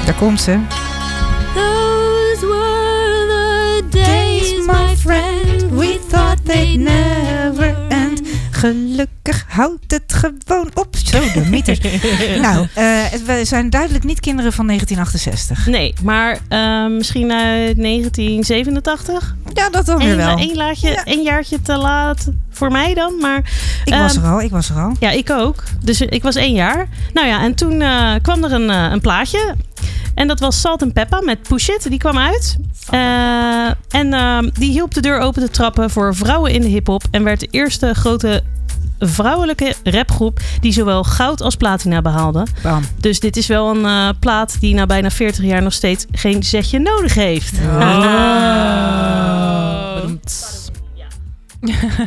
Daar komt ze. Those were the days, my friend. We thought they'd never end. Gelukkig houdt het gewoon op. Zo, de mythes. Nou, we zijn duidelijk niet kinderen van 1968. Nee, maar misschien uit 1987. Ja, dat dan weer wel. Eén jaartje te laat voor mij dan. Maar, Ik was er al. Ja, ik ook. Dus ik was 1 jaar. Nou ja, en toen kwam er een plaatje. En dat was Salt and Peppa met Push It. Die kwam uit. Die hielp de deur open te trappen voor vrouwen in de hiphop. En werd de eerste grote vrouwelijke rapgroep die zowel goud als platina behaalde. Bam. Dus dit is wel een plaat die na bijna 40 jaar nog steeds geen zetje nodig heeft. Oh.